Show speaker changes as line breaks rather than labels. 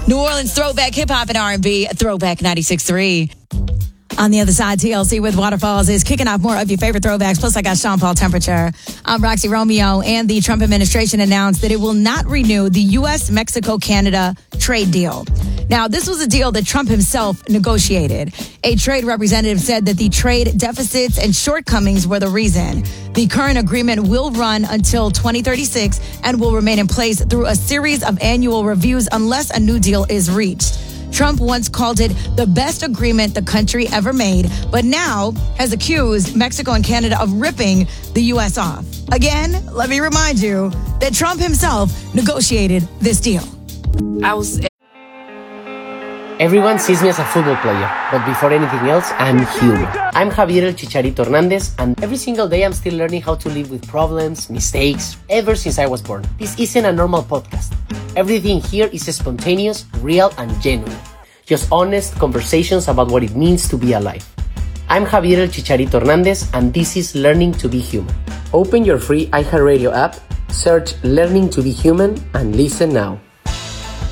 New Orleans throwback hip-hop and R&B, Throwback 96.3. On the other side, TLC with Waterfalls is kicking off more of your favorite throwbacks. Plus, I got Sean Paul Temperature. I'm Roxy Romeo, and the Trump administration announced that it will not renew the U.S.-Mexico-Canada trade deal. Now, this was a deal that Trump himself negotiated. A trade representative said that the trade deficits and shortcomings were the reason. The current agreement will run until 2036 and will remain in place through a series of annual reviews unless a new deal is reached. Trump once called it the best agreement the country ever made, but now has accused Mexico and Canada of ripping the U.S. off. Again, let me remind you that Trump himself negotiated this deal.
Everyone sees me as a football player, but before anything else, I'm human. I'm Javier El Chicharito Hernandez, and every single day I'm still learning how to live with problems, mistakes, ever since I was born. This isn't a normal podcast. Everything here is spontaneous, real, and genuine. Just honest conversations about what it means to be alive. I'm Javier El Chicharito Hernandez, and this is Learning to be Human. Open your free iHeartRadio app, search Learning to be Human, and listen now.